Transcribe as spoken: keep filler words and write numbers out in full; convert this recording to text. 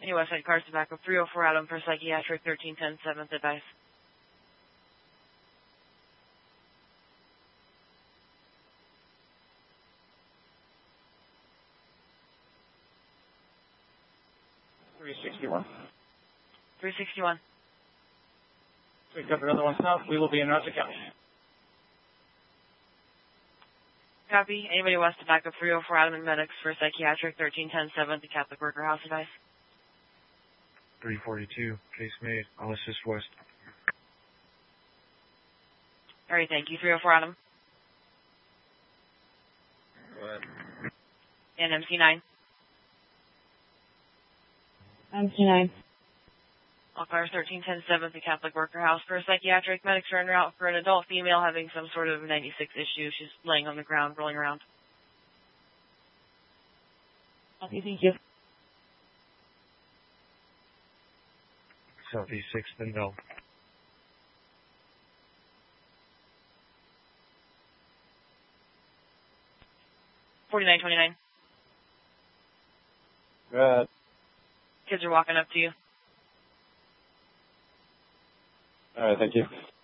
Any Westside cars to back up three oh four Adam for psychiatric thirteen ten seventh advice. three sixty-one. three sixty-one. Pick up another one south. We will be in Roger County. Copy. Anybody west to back up three oh four Adam and medics for psychiatric thirteen ten seventh, the Catholic Worker House advice. three forty-two. Case made. I'll assist west. All right, thank you. three oh four Adam. Go ahead. And M C nine. M C nine. All cars thirteen ten seventh, the Catholic Worker House for psychiatric medics are en route for an adult female having some sort of ninety-six issue. She's laying on the ground, rolling around. Okay, thank you. Southeast sixth and Bell. forty-nine twenty-nine. Go ahead. Kids are walking up to you. All right, thank you.